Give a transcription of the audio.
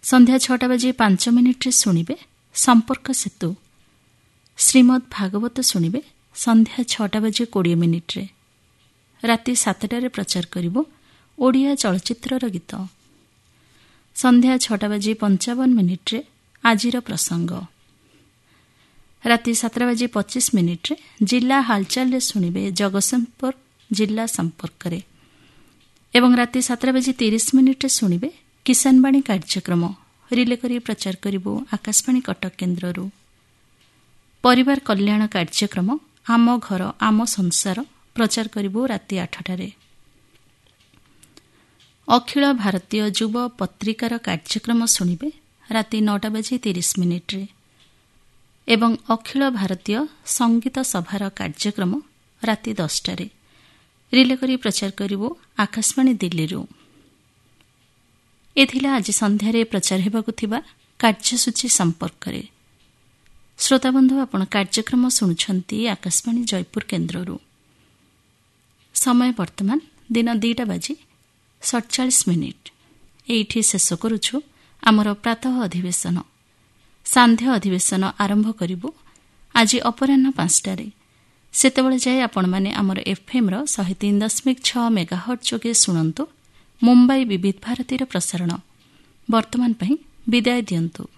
ସନ୍ଧ୍ୟା 6:05 ଶୁଣିବେ ସମ୍ପର୍କ ସେତୁ। ଶ୍ରୀମଦ୍ ଭାଗବତ ଶୁଣିବେ ସନ୍ଧ୍ୟା 6:20 ରାତି 7ଟାରେ ପ୍ରଚାର କରିବ ଓଡ଼ିଆ ଚଳଚ୍ଚିତ୍ରର ଗୀତ। ସନ୍ଧ୍ୟା 6:55 ଆଜିର ପ୍ରସଙ୍ଗ। ରାତି 7:25 ଜିଲ୍ଲା ହାଲଚାଲରେ ଶୁଣିବେ ଜଗତସିଂହପୁର ଜିଲ୍ଲା ସମ୍ପର୍କରେ ଏବଂ ରାତି 7:30 ଶୁଣିବେ କିଷାନବାଣୀ କାର୍ଯ୍ୟକ୍ରମ ରିଲେ କରି ପ୍ରଚାର କରିବୁ ଆକାଶବାଣୀ କଟକ କେନ୍ଦ୍ରରୁ। ପରିବାର କଲ୍ୟାଣ କାର୍ଯ୍ୟକ୍ରମ ଆମ ଘର ଆମ ସଂସାର ପ୍ରଚାର କରିବୁ ରାତି 8ଟାରେ। ଅଖିଳ ଭାରତୀୟ ଯୁବ ପତ୍ରିକାର କାର୍ଯ୍ୟକ୍ରମ ଶୁଣିବେ ରାତି 9:30 ଏବଂ ଅଖିଳ ଭାରତୀୟ ସଙ୍ଗୀତ ସଭାର କାର୍ଯ୍ୟକ୍ରମ ରାତି 10ଟାରେ ରିଲେ କରି ପ୍ରଚାର କରିବୁ ଆକାଶବାଣୀ ଦିଲ୍ଲୀରୁ। ଏଥିଲା ଆଜି ସନ୍ଧ୍ୟାରେ ପ୍ରଚାର ହେବାକୁ ଥିବା କାର୍ଯ୍ୟସୂଚୀ ସମ୍ପର୍କରେ। ଶ୍ରୋତାବନ୍ଧୁ, ଆପଣ କାର୍ଯ୍ୟକ୍ରମ ଶୁଣୁଛନ୍ତି ଆକାଶବାଣୀ ଜୟପୁର କେନ୍ଦ୍ରରୁ। ସମୟ ବର୍ତ୍ତମାନ ଦିନ 2:47। ଏଇଠି ଶେଷ କରୁଛୁ ଆମର ପ୍ରାତଃ ଅଧିବେଶନ। ସାନ୍ଧ୍ୟ ଅଧିବେଶନ ଆରମ୍ଭ କରିବୁ ଆଜି ଅପରାହ୍ନ 5ଟାରେ। ସେତେବେଳେ ଯାଏ ଆପଣମାନେ ଆମର ଏଫ୍ଏମ୍ର 103.6 ମେଗାହର୍ଟ୍ଜ ଯୋଗେ ଶୁଣନ୍ତୁ ମୁମ୍ବାଇ ବିବିଧ ଭାରତୀର ପ୍ରସାରଣ। ବର୍ତ୍ତମାନ ପାଇଁ ବିଦାୟ ଦିଅନ୍ତୁ।